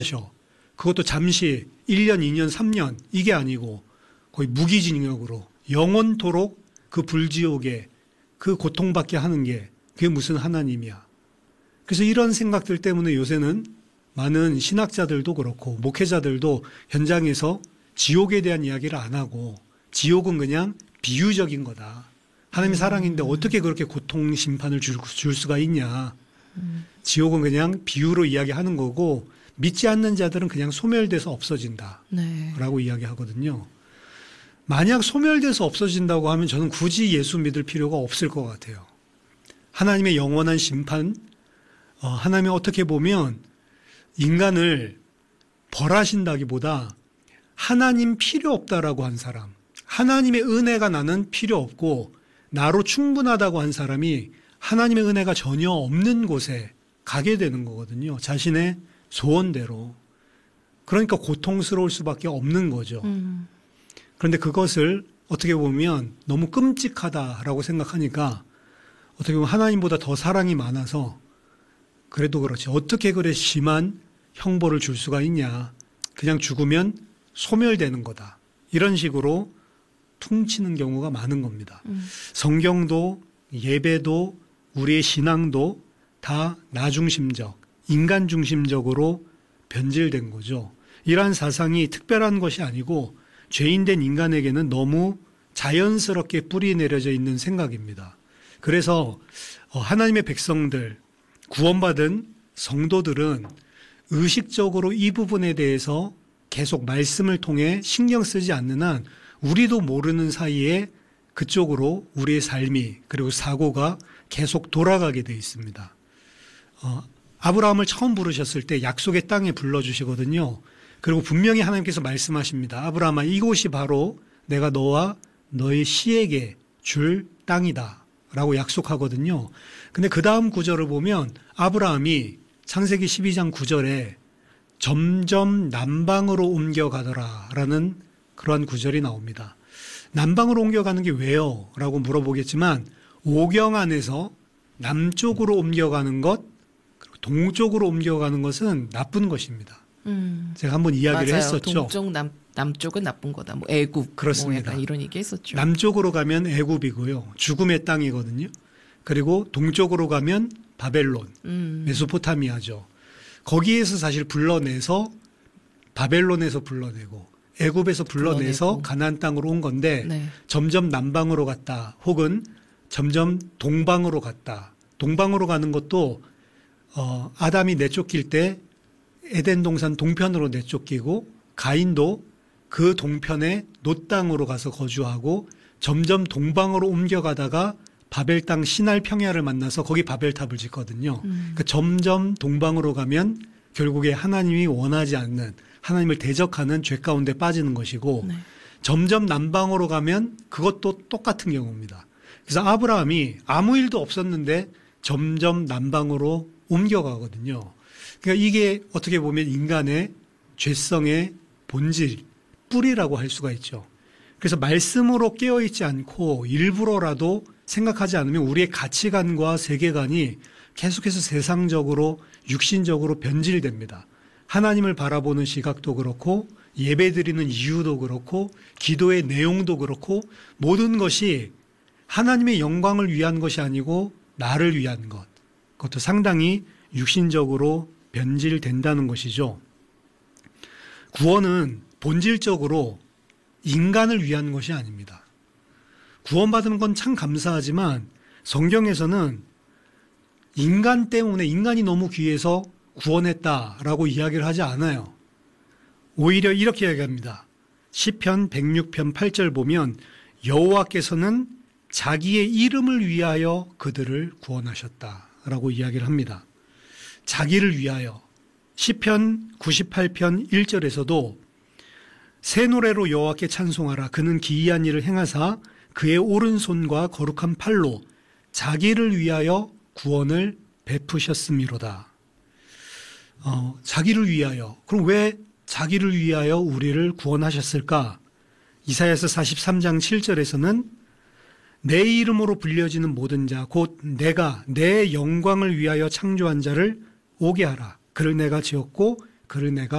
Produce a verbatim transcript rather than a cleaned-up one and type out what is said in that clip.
그것도 잠시 일 년, 이 년, 삼 년 이게 아니고 거의 무기징역으로 영원토록 그 불지옥에 그 고통받게 하는 게 그게 무슨 하나님이야. 그래서 이런 생각들 때문에 요새는 많은 신학자들도 그렇고 목회자들도 현장에서 지옥에 대한 이야기를 안 하고 지옥은 그냥 비유적인 거다. 하나님의 사랑인데 어떻게 그렇게 고통 심판을 줄, 줄 수가 있냐. 지옥은 그냥 비유로 이야기하는 거고 믿지 않는 자들은 그냥 소멸돼서 없어진다. 네. 라고 이야기하거든요. 만약 소멸돼서 없어진다고 하면 저는 굳이 예수 믿을 필요가 없을 것 같아요. 하나님의 영원한 심판, 어, 하나님이 어떻게 보면 인간을 벌하신다기보다 하나님 필요 없다라고 한 사람, 하나님의 은혜가 나는 필요 없고 나로 충분하다고 한 사람이 하나님의 은혜가 전혀 없는 곳에 가게 되는 거거든요. 자신의 소원대로. 그러니까 고통스러울 수밖에 없는 거죠. 음. 그런데 그것을 어떻게 보면 너무 끔찍하다라고 생각하니까 어떻게 보면 하나님보다 더 사랑이 많아서 그래도 그렇지. 어떻게 그래 심한 형벌을 줄 수가 있냐. 그냥 죽으면 소멸되는 거다. 이런 식으로 퉁치는 경우가 많은 겁니다. 음. 성경도 예배도 우리의 신앙도 다 나중심적, 인간 중심적으로 변질된 거죠. 이러한 사상이 특별한 것이 아니고 죄인된 인간에게는 너무 자연스럽게 뿌리 내려져 있는 생각입니다. 그래서 하나님의 백성들, 구원받은 성도들은 의식적으로 이 부분에 대해서 계속 말씀을 통해 신경 쓰지 않는 한 우리도 모르는 사이에 그쪽으로 우리의 삶이 그리고 사고가 계속 돌아가게 돼 있습니다. 어, 아브라함을 처음 부르셨을 때 약속의 땅에 불러주시거든요. 그리고 분명히 하나님께서 말씀하십니다. 아브라함아, 이곳이 바로 내가 너와 너의 씨에게 줄 땅이다 라고 약속하거든요. 근데 그 다음 구절을 보면 아브라함이 창세기 십이 장 구 절에 점점 남방으로 옮겨가더라 라는 그러한 구절이 나옵니다. 남방으로 옮겨가는 게 왜요? 라고 물어보겠지만 오경 안에서 남쪽으로 옮겨가는 것, 그리고 동쪽으로 옮겨가는 것은 나쁜 것입니다. 음. 제가 한번 이야기를 맞아요. 했었죠. 동쪽 남 남쪽은 나쁜 거다. 뭐 애굽, 그렇습니다. 뭐 약간 이런 얘기 했었죠. 남쪽으로 가면 애굽이고요, 죽음의 땅이거든요. 그리고 동쪽으로 가면 바벨론, 음. 메소포타미아죠. 거기에서 사실 불러내서 바벨론에서 불러내고 애굽에서 불러내서 불러내고. 가나안 땅으로 온 건데 네. 점점 남방으로 갔다 혹은 점점 동방으로 갔다. 동방으로 가는 것도 어, 아담이 내쫓길 때 에덴 동산 동편으로 내쫓기고 가인도 그 동편의 놋 땅으로 가서 거주하고 점점 동방으로 옮겨가다가 바벨 땅 시날 평야를 만나서 거기 바벨탑을 짓거든요. 음. 그러니까 점점 동방으로 가면 결국에 하나님이 원하지 않는 하나님을 대적하는 죄 가운데 빠지는 것이고 네. 점점 남방으로 가면 그것도 똑같은 경우입니다. 그래서 아브라함이 아무 일도 없었는데 점점 남방으로 옮겨가거든요. 그러니까 이게 어떻게 보면 인간의 죄성의 본질, 뿌리라고 할 수가 있죠. 그래서 말씀으로 깨어있지 않고 일부러라도 생각하지 않으면 우리의 가치관과 세계관이 계속해서 세상적으로 육신적으로 변질됩니다. 하나님을 바라보는 시각도 그렇고 예배드리는 이유도 그렇고 기도의 내용도 그렇고 모든 것이 하나님의 영광을 위한 것이 아니고 나를 위한 것. 그것도 상당히 육신적으로 변질된다는 것이죠. 구원은 본질적으로 인간을 위한 것이 아닙니다. 구원받은 건 참 감사하지만 성경에서는 인간 때문에 인간이 너무 귀해서 구원했다라고 이야기를 하지 않아요. 오히려 이렇게 이야기합니다. 시편 백육 편 팔 절 보면 여호와께서는 자기의 이름을 위하여 그들을 구원하셨다라고 이야기를 합니다. 자기를 위하여. 시편 구십팔 편 일 절에서도 새 노래로 여호와께 찬송하라. 그는 기이한 일을 행하사 그의 오른손과 거룩한 팔로 자기를 위하여 구원을 베푸셨음이로다. 어, 자기를 위하여. 그럼 왜 자기를 위하여 우리를 구원하셨을까? 이사야서 사십삼 장 칠 절에서는 내 이름으로 불려지는 모든 자, 곧 내가 내 영광을 위하여 창조한 자를 오게 하라. 그를 내가 지었고 그를 내가